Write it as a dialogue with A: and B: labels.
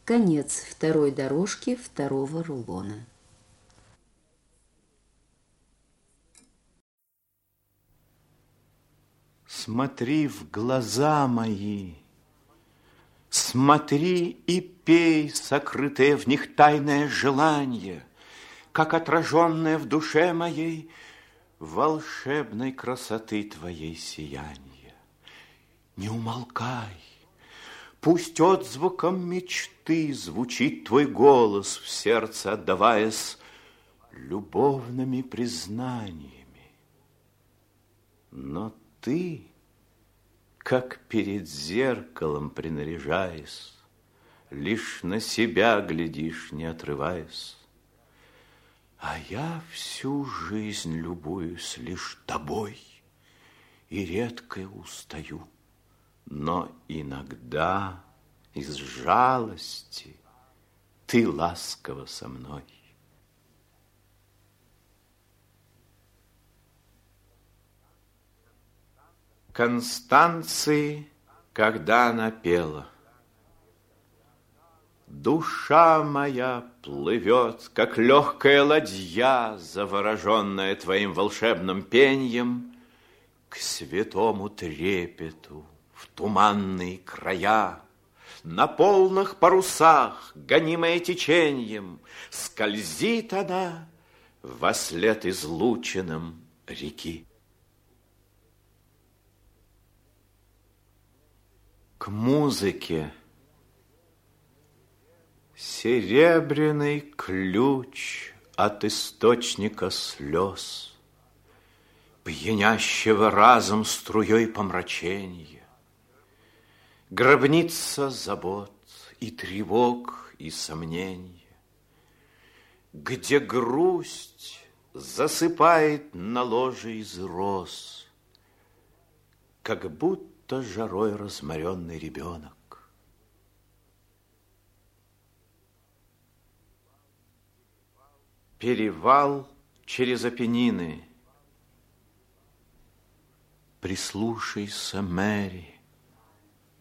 A: Конец второй дорожки второго рулона.
B: Смотри в глаза мои, смотри и пей, сокрытое в них тайное желание, как отраженное в душе моей волшебной красоты твоей сияние. Не умолкай, пусть отзвуком мечты звучит твой голос в сердце, отдаваясь любовными признаниями. Но ты, как перед зеркалом принаряжаясь, лишь на себя глядишь, не отрываясь. А я всю жизнь любуюсь лишь тобой и редко устаю. Но иногда из жалости ты ласкова со мной. Констанции, когда она пела: душа моя плывет, как легкая ладья, завороженная твоим волшебным пеньем, к святому трепету в туманные края. На полных парусах, гонимая течением, скользит она вослед излученным реки. К музыке серебряный ключ от источника слез, пьянящего разом струей помрачения, гробница забот и тревог и сомнения, где грусть засыпает на ложе из роз, как будто жарой разморенный ребенок. Перевал через Апеннины. Прислушайся, Мэри,